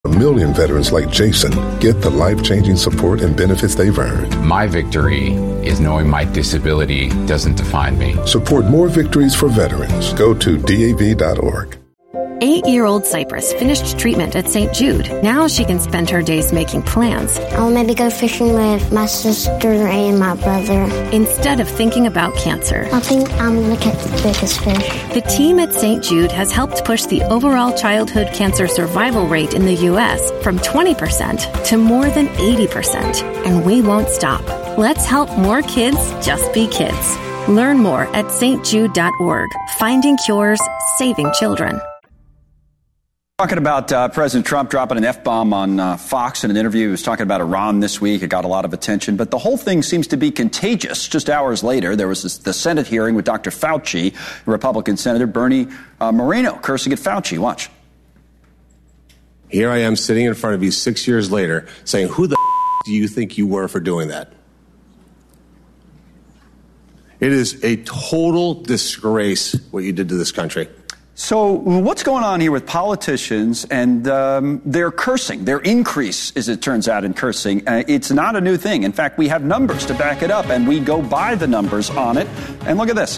A million veterans like Jason get the life-changing support and benefits they've earned. My victory is knowing my disability doesn't define me. Support more victories for veterans. Go to DAV.org. 8-year-old Cypress finished treatment at St. Jude. Now she can spend her days making plans. I'll maybe go fishing with my sister and my brother. Instead of thinking about cancer. I think I'm going to catch the biggest fish. The team at St. Jude has helped push the overall childhood cancer survival rate in the U.S. from 20% to more than 80%. And we won't stop. Let's help more kids just be kids. Learn more at stjude.org. Finding cures, saving children. Talking about President Trump dropping an F-bomb on Fox in an interview. He was talking about Iran this week. It got a lot of attention. But the whole thing seems to be contagious. Just hours later, there was the Senate hearing with Dr. Fauci, Republican Senator Bernie Moreno, cursing at Fauci. Watch. Here I am sitting in front of you 6 years later saying, who the do you think you were for doing that? It is a total disgrace what you did to this country. So what's going on here with politicians and their cursing, their increase, as it turns out, in cursing? It's not a new thing. In fact, we have numbers to back it up, and we go by the numbers on it. And look at this.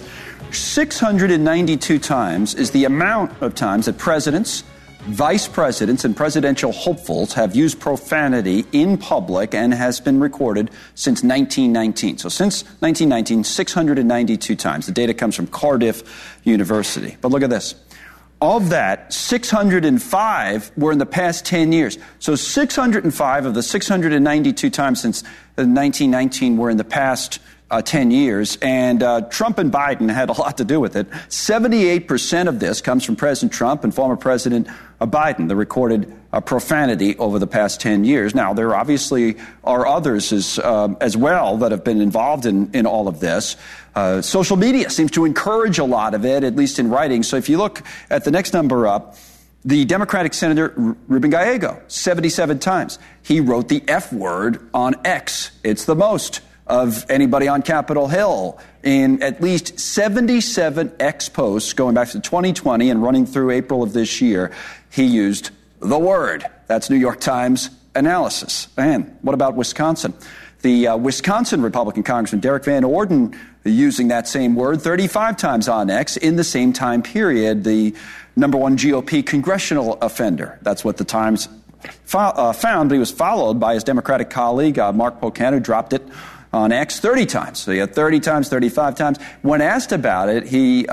692 times is the amount of times that presidents, vice presidents, and presidential hopefuls have used profanity in public, and has been recorded since 1919. So since 1919, 692 times. The data comes from Cardiff University. But look at this. Of that, 605 were in the past 10 years. So 605 of the 692 times since 1919 were in the past 10 years. And Trump and Biden had a lot to do with it. 78% of this comes from President Trump and former President Biden, the recorded profanity over the past 10 years. Now, there obviously are others as well that have been involved in all of this. Social media seems to encourage a lot of it, at least in writing. So if you look at the next number up, the Democratic Senator Ruben Gallego, 77 times. He wrote the F word on X. It's the most of anybody on Capitol Hill. In at least 77 X posts going back to 2020 and running through April of this year, he used the word. That's New York Times analysis. And what about Wisconsin? The Wisconsin Republican Congressman Derek Van Orden using that same word 35 times on X in the same time period. The number one GOP congressional offender. That's what the Times found, but he was followed by his Democratic colleague, Mark Pocan, who dropped it on X 30 times. So he had 30 times, 35 times. When asked about it, he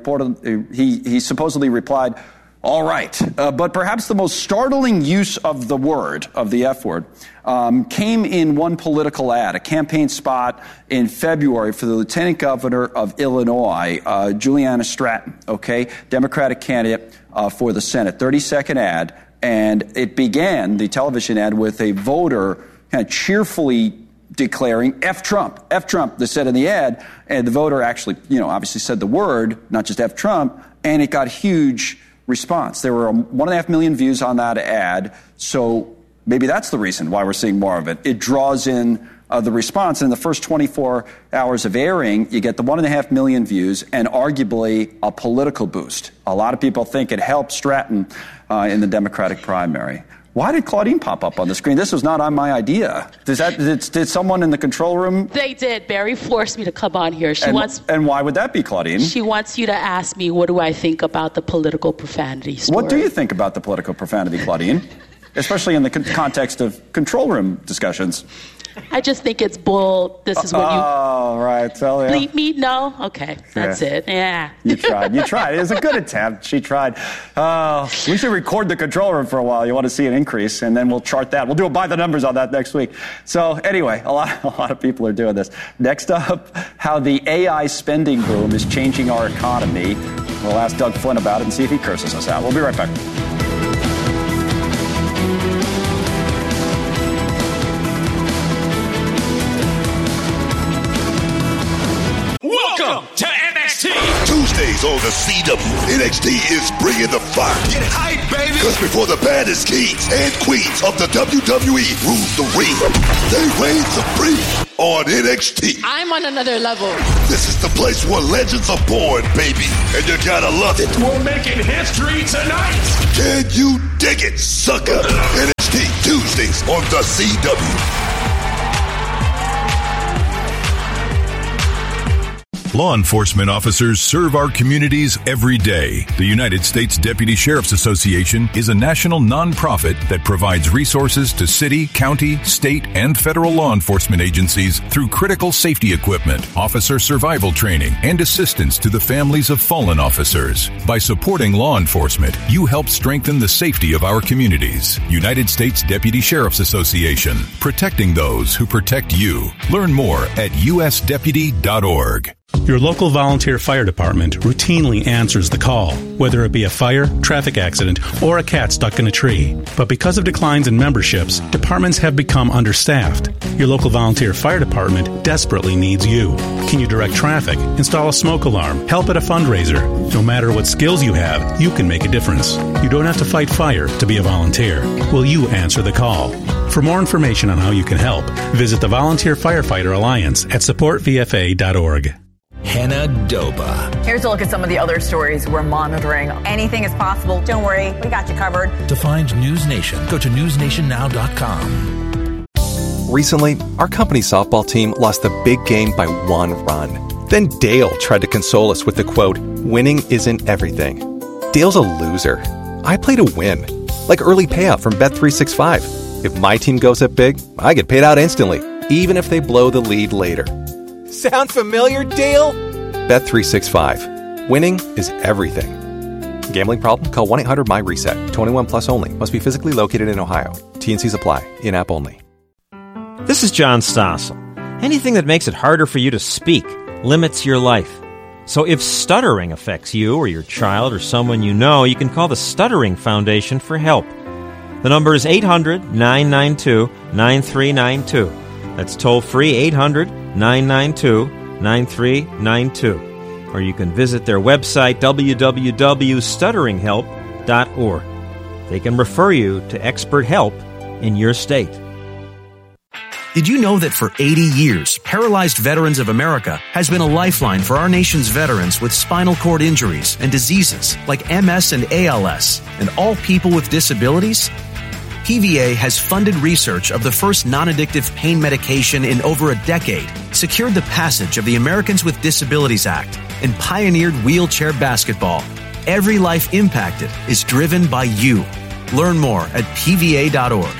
supposedly replied, all right. But perhaps the most startling use of the word, of the F word, came in one political ad, a campaign spot in February for the lieutenant governor of Illinois, Juliana Stratton, okay, Democratic candidate for the Senate. 30-second ad. And it began, the television ad, with a voter kind of cheerfully declaring F Trump, they said in the ad. And the voter actually, obviously said the word, not just F Trump, and it got huge response. There were 1.5 million views on that ad, so maybe that's the reason why we're seeing more of it. It draws in the response. In the first 24 hours of airing, you get the 1.5 million views and arguably a political boost. A lot of people think it helped Stratton in the Democratic primary. Why did Claudine pop up on the screen? This was not on my idea. Did someone in the control room? They did. Barry forced me to come on here. And why would that be, Claudine? She wants you to ask me, what do I think about the political profanity story? What do you think about the political profanity, Claudine? Especially in the context of control room discussions. I just think it's bull. This is what you... Oh, right. Tell you. Bleep me? No? Okay. That's it. Yeah. You tried. It was a good attempt. She tried. We should record the control room for a while. You want to see an increase, and then we'll chart that. We'll do a by the numbers on that next week. So anyway, a lot of people are doing this. Next up, how the AI spending boom is changing our economy. We'll ask Doug Flynn about it and see if he curses us out. We'll be right back. Welcome to NXT. Tuesdays Tuesdays on the CW, NXT is bringing the fire. Get hype, baby! Because before the baddest kings and queens of the WWE rule the ring, they reign supreme on NXT. I'm on another level. This is the place where legends are born, baby, and you gotta love it. We're making history tonight. Can you dig it, sucker? NXT Tuesdays on the CW. Law enforcement officers serve our communities every day. The United States Deputy Sheriff's Association is a national nonprofit that provides resources to city, county, state, and federal law enforcement agencies through critical safety equipment, officer survival training, and assistance to the families of fallen officers. By supporting law enforcement, you help strengthen the safety of our communities. United States Deputy Sheriff's Association, protecting those who protect you. Learn more at usdeputy.org. Your local volunteer fire department routinely answers the call, whether it be a fire, traffic accident, or a cat stuck in a tree. But because of declines in memberships, departments have become understaffed. Your local volunteer fire department desperately needs you. Can you direct traffic, install a smoke alarm, help at a fundraiser? No matter what skills you have, you can make a difference. You don't have to fight fire to be a volunteer. Will you answer the call? For more information on how you can help, visit the Volunteer Firefighter Alliance at supportvfa.org. Hannah Doba. Here's a look at some of the other stories we're monitoring. Anything is possible. Don't worry, we got you covered. To find News Nation, go to newsnationnow.com. Recently, our company's softball team lost the big game by 1 run. Then Dale tried to console us with the quote, "Winning isn't everything." Dale's a loser. I play to win. Like early payout from Bet365. If my team goes up big, I get paid out instantly, even if they blow the lead later. Sound familiar, Dale? Bet365. Winning is everything. Gambling problem? Call 1-800-MY-RESET. 21 plus only. Must be physically located in Ohio. T&Cs apply. In-app only. This is John Stossel. Anything that makes it harder for you to speak limits your life. So if stuttering affects you or your child or someone you know, you can call the Stuttering Foundation for help. The number is 800-992-9392. That's toll-free 800-992-9392. Or you can visit their website, www.stutteringhelp.org. They can refer you to expert help in your state. Did you know that for 80 years, Paralyzed Veterans of America has been a lifeline for our nation's veterans with spinal cord injuries and diseases like MS and ALS, and all people with disabilities? PVA has funded research of the first non-addictive pain medication in over a decade, secured the passage of the Americans with Disabilities Act, and pioneered wheelchair basketball. Every life impacted is driven by you. Learn more at pva.org.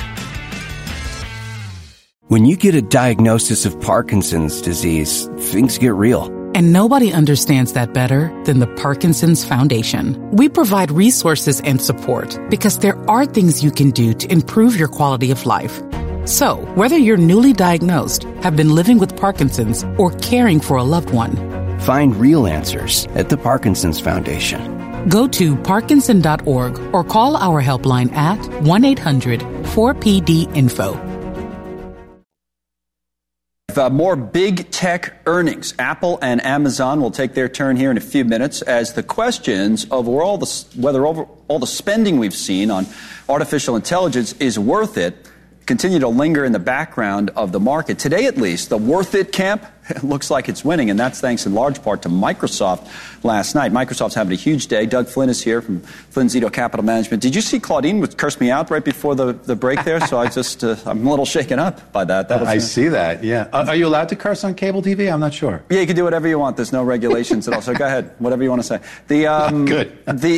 When you get a diagnosis of Parkinson's disease, things get real. And nobody understands that better than the Parkinson's Foundation. We provide resources and support because there are things you can do to improve your quality of life. So, whether you're newly diagnosed, have been living with Parkinson's, or caring for a loved one, find real answers at the Parkinson's Foundation. Go to parkinson.org or call our helpline at 1-800-4PD-INFO. More big tech earnings. Apple and Amazon will take their turn here in a few minutes as the questions of whether all the spending we've seen on artificial intelligence is worth it continue to linger in the background of the market. Today, at least, the worth it camp looks like it's winning, and that's thanks in large part to Microsoft last night. Microsoft's having a huge day. Doug Flynn is here from Flynn Zito Capital Management. Did you see Claudine would curse me out right before the break there? So I'm a little shaken up by that. I see that, yeah. Are you allowed to curse on cable TV? I'm not sure. Yeah, you can do whatever you want. There's no regulations at all. So go ahead, whatever you want to say. Good.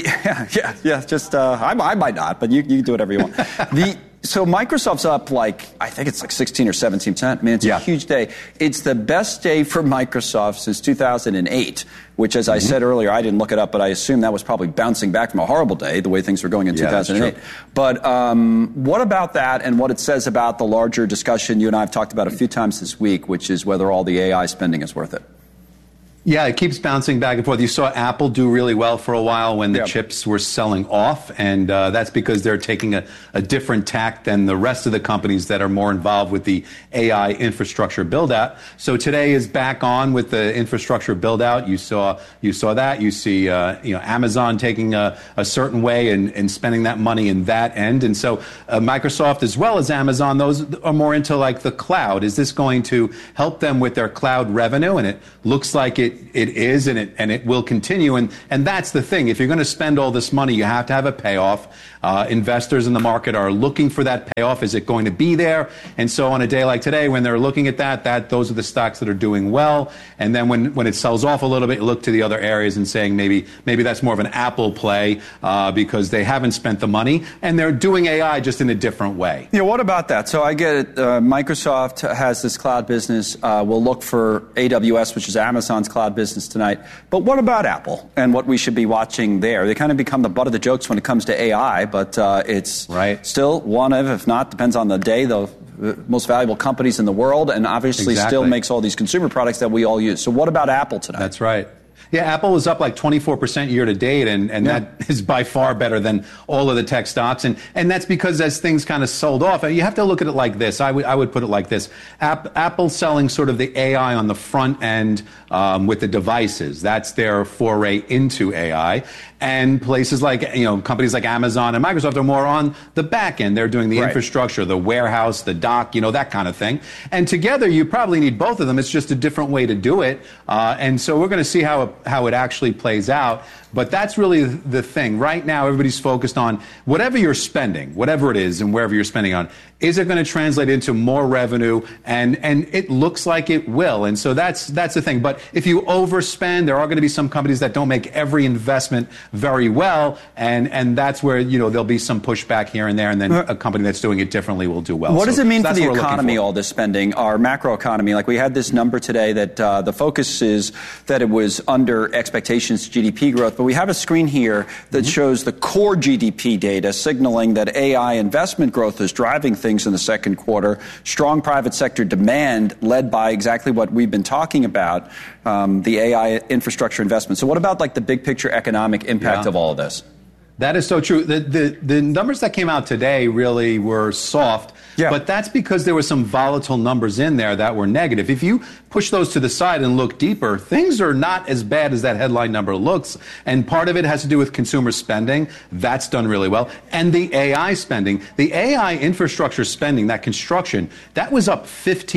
I might not, but you can do whatever you want. So Microsoft's up I think it's 16 or 17%. I mean, it's a huge day. It's the best day for Microsoft since 2008, which, as I said earlier, I didn't look it up, but I assume that was probably bouncing back from a horrible day, the way things were going in 2008. But what about that and what it says about the larger discussion you and I have talked about a few times this week, which is whether all the AI spending is worth it? Yeah, it keeps bouncing back and forth. You saw Apple do really well for a while when the chips were selling off, and that's because they're taking a different tack than the rest of the companies that are more involved with the AI infrastructure build-out. So today is back on with the infrastructure build-out. You saw that. You see Amazon taking a certain way and spending that money in that end. And so Microsoft as well as Amazon, those are more into like the cloud. Is this going to help them with their cloud revenue? And it looks like it is, and it will continue. And that's the thing. If you're going to spend all this money, you have to have a payoff. Investors in the market are looking for that payoff. Is it going to be there? And so on a day like today, when they're looking at that those are the stocks that are doing well. And then when it sells off a little bit, you look to the other areas and saying maybe that's more of an Apple play because they haven't spent the money and they're doing AI just in a different way. Yeah, what about that? So I get it. Microsoft has this cloud business. We'll look for AWS, which is Amazon's cloud business tonight. But what about Apple and what we should be watching there? They kind of become the butt of the jokes when it comes to AI, but it's still one of, if not, depends on the day, the most valuable companies in the world, and obviously still makes all these consumer products that we all use. So what about Apple tonight? That's right. Yeah, Apple was up like 24% year to date, and that is by far better than all of the tech stocks. And that's because as things kind of sold off, you have to look at it like this. I would put it like this. Apple selling sort of the AI on the front end with the devices. That's their foray into AI. And places like, companies like Amazon and Microsoft are more on the back end. They're doing the infrastructure, the warehouse, the dock, that kind of thing. And together, you probably need both of them. It's just a different way to do it. And so we're going to see how it actually plays out. But that's really the thing. Right now, everybody's focused on whatever you're spending, whatever it is and wherever you're spending on. Is it going to translate into more revenue? And it looks like it will. And so that's the thing. But if you overspend, there are going to be some companies that don't make every investment very well. And that's where, there'll be some pushback here and there. And then a company that's doing it differently will do well. What does it mean for the economy, all this spending, our macro economy? Like we had this number today that the focus is that it was under expectations GDP growth. But we have a screen here that shows the core GDP data signaling that AI investment growth is driving things in the second quarter. Strong private sector demand led by exactly what we've been talking about, the AI infrastructure investment. So what about like the big picture economic impact of all of this? That is so true. The numbers that came out today really were soft, but that's because there were some volatile numbers in there that were negative. If you push those to the side and look deeper, things are not as bad as that headline number looks. And part of it has to do with consumer spending. That's done really well. And the AI spending, the AI infrastructure spending, that construction, that was up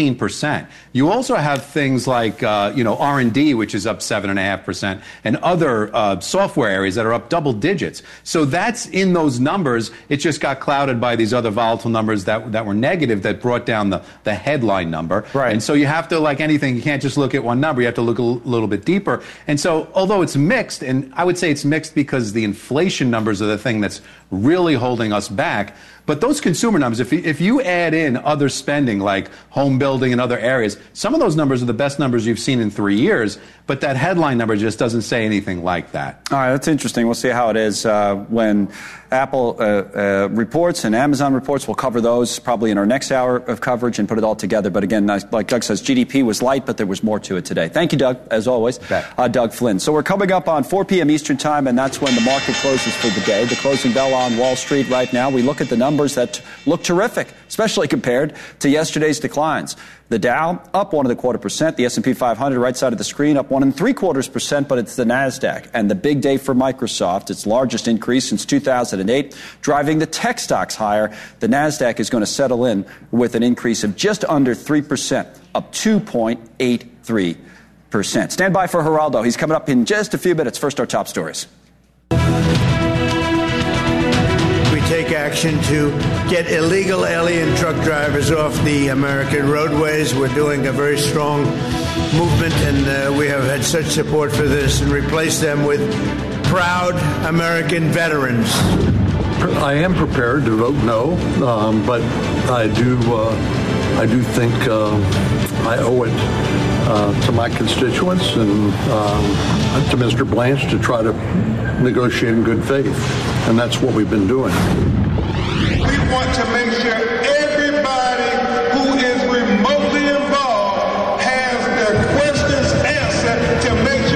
15%. You also have things like, R&D, which is up 7.5%, and other software areas that are up double digits. So that's in those numbers. It just got clouded by these other volatile numbers that were negative that brought down the headline number. Right. And so you have to, like anything, you can't just look at one number. You have to look a little bit deeper. And so although it's mixed, and I would say it's mixed because the inflation numbers are the thing that's really holding us back. But those consumer numbers, if you add in other spending like home building and other areas, some of those numbers are the best numbers you've seen in 3 years. But that headline number just doesn't say anything like that. All right, that's interesting. We'll see how it is when Apple reports and Amazon reports. We'll cover those probably in our next hour of coverage and put it all together. But again, like Doug says, GDP was light, but there was more to it today. Thank you, Doug, as always. Doug Flynn. So we're coming up on 4 p.m. Eastern Time, and that's when the market closes for the day. The closing bell on Wall Street right now. We look at the numbers that look terrific, especially compared to yesterday's declines. The Dow up 1.25%. The S&P 500 right side of the screen up 1.75%, but it's the NASDAQ. And the big day for Microsoft, its largest increase since 2008, driving the tech stocks higher. The NASDAQ is going to settle in with an increase of just under 3%, up 2.83%. Stand by for Geraldo. He's coming up in just a few minutes. First, our top stories. Take action to get illegal alien truck drivers off the American roadways. We're doing a very strong movement, and we have had such support for this, and replace them with proud American veterans. I am prepared to vote no, but I do think I owe it to my constituents and to Mr. Blanche to try to negotiate in good faith, and that's what we've been doing. We want to make sure everybody who is remotely involved has their questions answered to make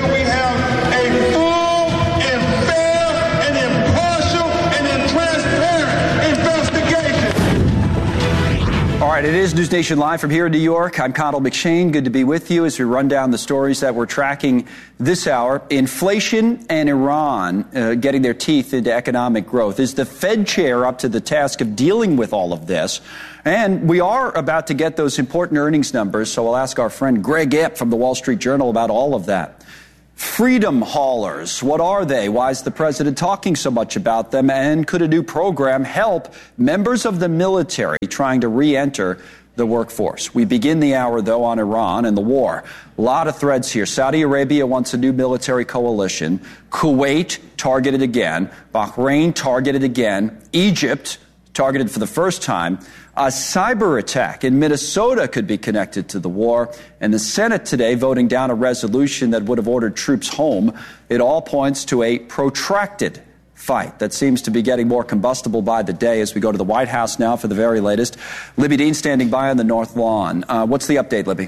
right, it is News Nation Live from here in New York. I'm Connell McShane. Good to be with you as we run down the stories that we're tracking this hour. Inflation and Iran getting their teeth into economic growth. Is the Fed chair up to the task of dealing with all of this? And we are about to get those important earnings numbers, so we'll ask our friend Greg Epp from the Wall Street Journal about all of that. Freedom haulers, what are they? Why is the president talking so much about them? And could a new program help members of the military trying to re-enter the workforce? We begin the hour, though, on Iran and the war. A lot of threads here. Saudi Arabia wants a new military coalition. Kuwait targeted again. Bahrain targeted again. Egypt targeted for the first time. A cyber attack in Minnesota could be connected to the war. And the Senate today voting down a resolution that would have ordered troops home. It all points to a protracted fight that seems to be getting more combustible by the day as we go to the White House now for the very latest. Libby Dean standing by on the North Lawn. What's the update, Libby?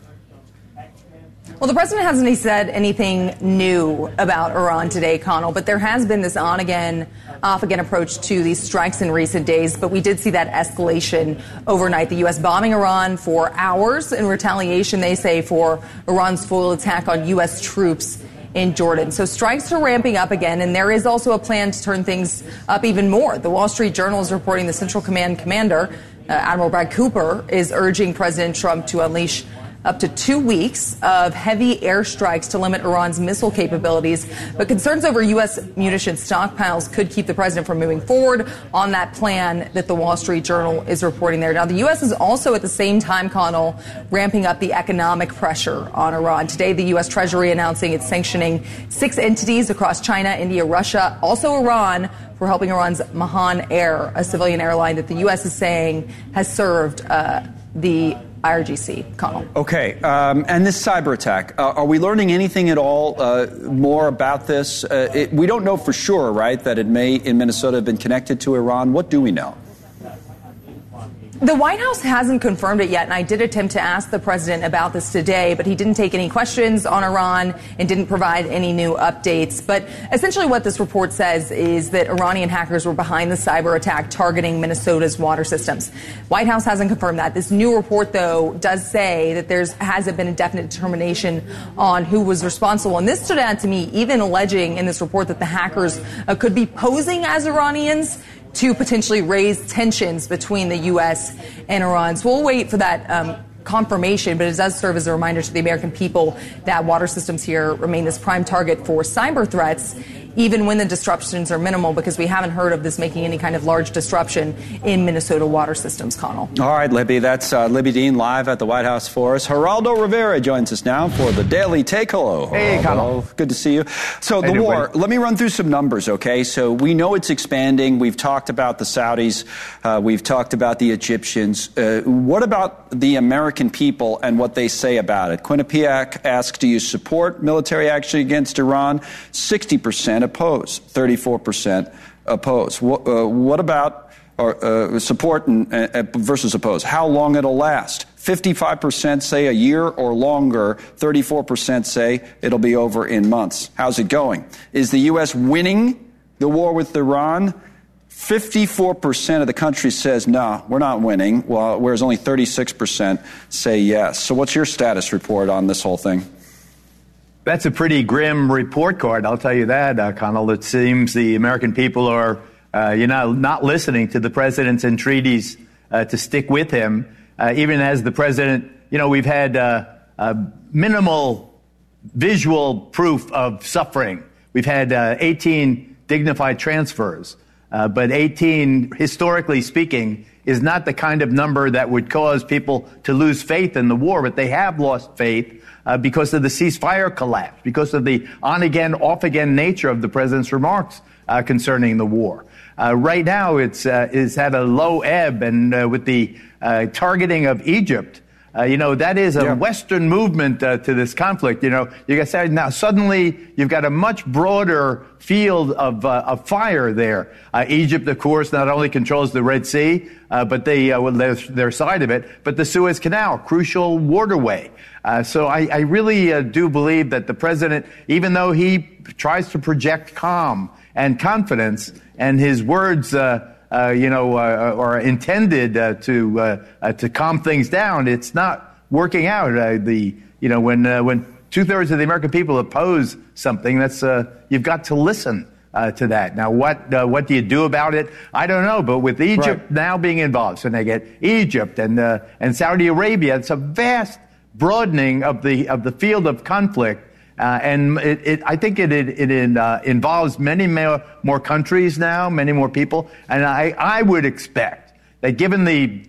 Well, the president hasn't said anything new about Iran today, Connell, but there has been this on-again, off-again approach to these strikes in recent days. But we did see that escalation overnight. The U.S. bombing Iran for hours in retaliation, they say, for Iran's full attack on U.S. troops in Jordan. So strikes are ramping up again, and there is also a plan to turn things up even more. The Wall Street Journal is reporting the Central Command commander, Admiral Brad Cooper, is urging President Trump to unleash up to 2 weeks of heavy airstrikes to limit Iran's missile capabilities. But concerns over U.S. munition stockpiles could keep the president from moving forward on that plan that the Wall Street Journal is reporting there. Now, the U.S. is also at the same time, Connell, ramping up the economic pressure on Iran. Today, the U.S. Treasury announcing it's sanctioning 6 entities across China, India, Russia, also Iran, for helping Iran's Mahan Air, a civilian airline that the U.S. is saying has served the IRGC. Connell. Okay. And this cyber attack, are we learning anything at all more about this? We don't know for sure, right, that it may in Minnesota have been connected to Iran. What do we know? The White House hasn't confirmed it yet, and I did attempt to ask the president about this today, but he didn't take any questions on Iran and didn't provide any new updates. But essentially what this report says is that Iranian hackers were behind the cyber attack targeting Minnesota's water systems. White House hasn't confirmed that. This new report, though, does say that there hasn't been a definite determination on who was responsible. And this stood out to me, even alleging in this report that the hackers could be posing as Iranians to potentially raise tensions between the U.S. and Iran. So we'll wait for that confirmation, but it does serve as a reminder to the American people that water systems here remain this prime target for cyber threats, even when the disruptions are minimal, because we haven't heard of this making any kind of large disruption in Minnesota water systems, Connell. All right, Libby, that's Libby Dean live at the White House for us. Geraldo Rivera joins us now for the Daily Take. Hello, Geraldo. Hey, Connell. Good to see you. So the war, let me run through some numbers, okay? So we know it's expanding. We've talked about the Saudis. We've talked about the Egyptians. What about the American people and what they say about it? Quinnipiac asks, do you support military action against Iran? 60% oppose, 34% oppose. What about support versus oppose? How long it'll last? 55% say a year or longer. 34% say it'll be over in months. How's it going? Is the U.S. winning the war with Iran? 54% of the country says, no, we're not winning, whereas only 36% say yes. So what's your status report on this whole thing? That's a pretty grim report card, I'll tell you that, Connell. It seems the American people are, not listening to the president's entreaties to stick with him. Even as the president, we've had minimal visual proof of suffering. We've had 18 dignified transfers, but 18, historically speaking, is not the kind of number that would cause people to lose faith in the war, but they have lost faith because of the ceasefire collapse, because of the on-again, off-again nature of the president's remarks concerning the war. Right now, it's at a low ebb, and with the targeting of Egypt, that is a Western movement to this conflict. You got to say now suddenly you've got a much broader field of fire there. Egypt, of course, not only controls the Red Sea, but their side of it, but the Suez Canal, crucial waterway. So I really do believe that the president, even though he tries to project calm and confidence, and his words or intended to calm things down, it's not working out. When 2/3 of the American people oppose something, that's you've got to listen to that. Now, what do you do about it? I don't know. But with Egypt now being involved, so they get Egypt and Saudi Arabia, it's a vast broadening of the field of conflict. And I think it involves many more countries now, many more people. And I would expect that given the